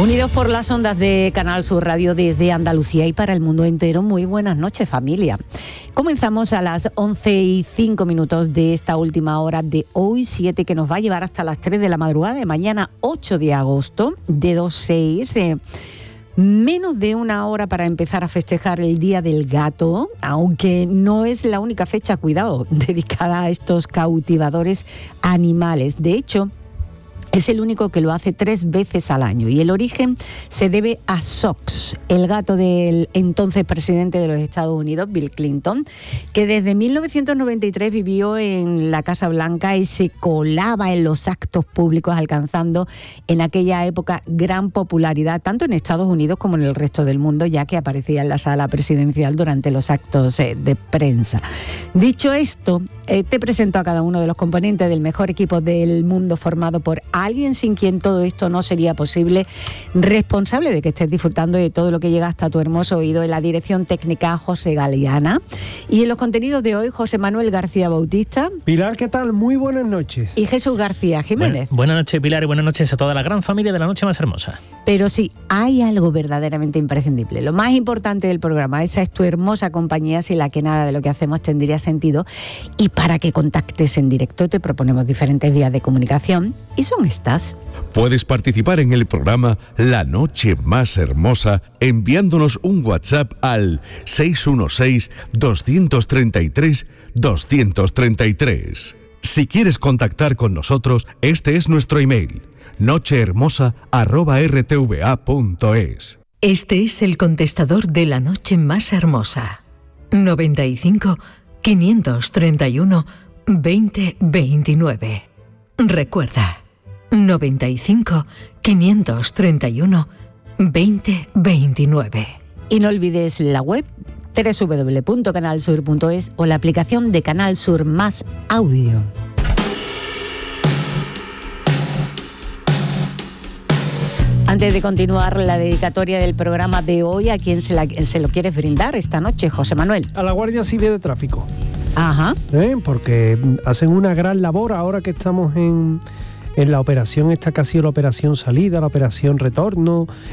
Unidos por las ondas de Canal Sur Radio desde Andalucía y para el mundo entero, muy buenas noches, familia. Comenzamos a las 11:05 de esta última hora de hoy, 7, que nos va a llevar hasta las 3 de la madrugada de mañana, 8 de agosto, de 2:06. Menos de una hora para empezar a festejar el Día del Gato, aunque no es la única fecha, cuidado, dedicada a estos cautivadores animales. De hecho, es el único que lo hace 3 veces al año y el origen se debe a Sox, el gato del entonces presidente de los Estados Unidos, Bill Clinton, que desde 1993 vivió en la Casa Blanca y se colaba en los actos públicos, alcanzando en aquella época gran popularidad, tanto en Estados Unidos como en el resto del mundo, ya que aparecía en la sala presidencial durante los actos de prensa. Dicho esto, te presento a cada uno de los componentes del mejor equipo del mundo, formado por alguien sin quien todo esto no sería posible, responsable de que estés disfrutando de todo lo que llega hasta tu hermoso oído. En la dirección técnica, José Galeana, y en los contenidos de hoy, José Manuel García Bautista. Pilar, ¿qué tal? Muy buenas noches. Y Jesús García Jiménez. Buenas noches, Pilar, y buenas noches a toda la gran familia de La Noche Más Hermosa. Pero sí, hay algo verdaderamente imprescindible, lo más importante del programa. Esa es tu hermosa compañía, sin la que nada de lo que hacemos tendría sentido. Y para que contactes en directo te proponemos diferentes vías de comunicación, y son estas. Puedes participar en el programa La Noche Más Hermosa enviándonos un WhatsApp al 616-233-233. Si quieres contactar con nosotros, este es nuestro email: nochehermosa@rtva.es. Este es el contestador de La Noche Más Hermosa. 95 531 2029. Recuerda, 95 531 2029. Y no olvides la web www.canalsur.es o la aplicación de Canal Sur Más Audio. Antes de continuar la dedicatoria del programa de hoy, ¿a quién se lo quieres brindar esta noche, José Manuel? A la Guardia Civil de Tráfico. Ajá. Porque hacen una gran labor ahora que estamos en la operación esta que ha sido la operación salida, la operación retorno,